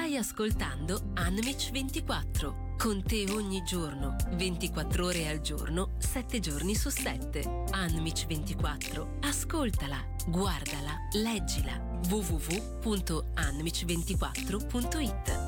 Stai ascoltando Unmich 24. Con te ogni giorno, 24 ore al giorno, 7 giorni su 7. Unmich 24. Ascoltala, guardala, leggila. www.unmich24.it.